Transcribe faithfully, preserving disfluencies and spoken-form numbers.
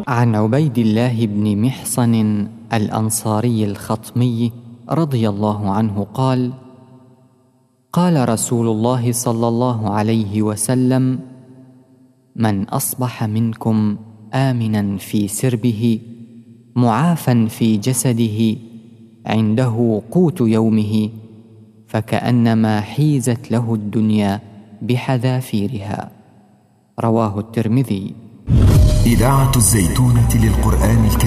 عن عبيد الله بن محصن الأنصاري الخطمي رضي الله عنه قال: قال رسول الله صلى الله عليه وسلم: من أصبح منكم آمنا في سربه معافا في جسده عنده قوت يومه فكأنما حيزت له الدنيا بحذافيرها. رواه الترمذي. إذاعة الزيتونة للقرآن الكريم.